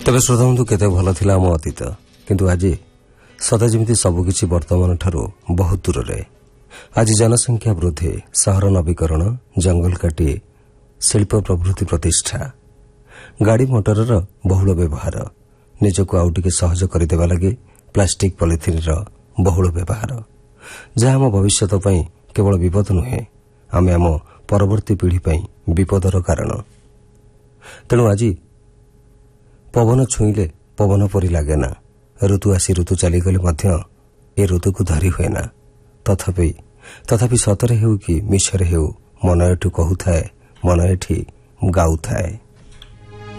ତେବେ ଶ୍ରୋତାବନ୍ଧୁ କେତେ ଭଲ ଥିଲା ଆମ ଅତୀତ, କିନ୍ତୁ ଆଜି ସଦା ଯେମିତି ସବୁକିଛି ବର୍ତ୍ତମାନ ଠାରୁ ବହୁତ ଦୂରରେ। ଆଜି ଜନସଂଖ୍ୟା ବୃଦ୍ଧି, ସହର ନବୀକରଣ, ଜଙ୍ଗଲ କାଟି ଶିଳ୍ପ ପ୍ରଭୃତି ପ୍ରତିଷ୍ଠା, ଗାଡ଼ି ମୋଟରର ବହୁଳ ବ୍ୟବହାର, ନିଜକୁ ଆଉ ଟିକେ ସହଜ କରିଦେବା ଲାଗି ପ୍ଲାଷ୍ଟିକ ପଲିଥିନ୍ର ବହୁଳ ବ୍ୟବହାର, ଯାହା ଆମ ଭବିଷ୍ୟତ ପାଇଁ କେବଳ ବିପଦ ନୁହେଁ, ଆମେ ଆମ ପରବର୍ତ୍ତୀ ପିଢ଼ି ପାଇଁ ବିପଦର କାରଣ। ତେଣୁ ଆଜି ପବନ ଛୁଇଁଲେ ପବନ ପରି ଲାଗେ ନା, ଋତୁ ଆସି ଋତୁ ଚାଲିଗଲେ ମଧ୍ୟ ଏ ଋତୁକୁ ଧରି ହୁଏ ନା। ତଥାପି ସତରେ ହେଉ କି ମିଛରେ ହେଉ, ମନ ଏଠୁ କହୁଥାଏ, ମନ ଏଠି ଗାଉଥାଏ।